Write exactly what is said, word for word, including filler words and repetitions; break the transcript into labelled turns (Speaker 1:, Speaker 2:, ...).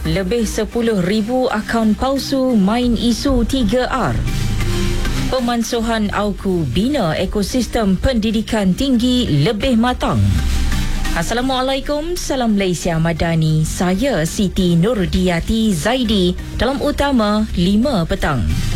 Speaker 1: Lebih sepuluh ribu akaun palsu main isu tiga R. Pemansuhan Auku bina ekosistem pendidikan tinggi lebih matang. Assalamualaikum, salam Malaysia Madani. Saya Siti Nurdiati Zaidi dalam Utama lima petang.